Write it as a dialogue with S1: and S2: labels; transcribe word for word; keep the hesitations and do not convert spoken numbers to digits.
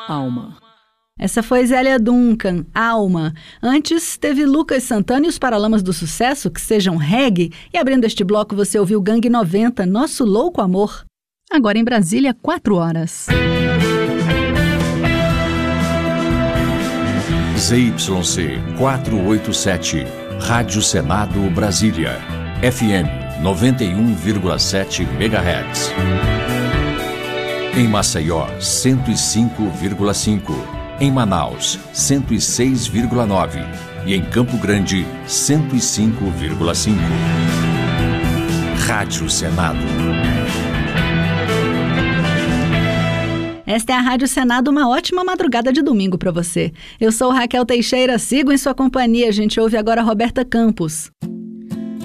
S1: Alma. Essa foi Zélia Duncan, Alma. Antes teve Lucas Santana e os Paralamas do Sucesso, Que Sejam Reggae. E abrindo este bloco você ouviu Gangue noventa, Nosso Louco Amor. Agora em Brasília, quatro horas.
S2: Z Y C quatrocentos e oitenta e sete, Rádio Senado Brasília, F M noventa e um vírgula sete megahertz. Em Maceió, cento e cinco vírgula cinco. Em Manaus, cento e seis vírgula nove. E em Campo Grande, cento e cinco vírgula cinco. Rádio Senado.
S1: Esta é a Rádio Senado, uma ótima madrugada de domingo para você. Eu sou Raquel Teixeira, sigo em sua companhia. A gente ouve agora Roberta Campos.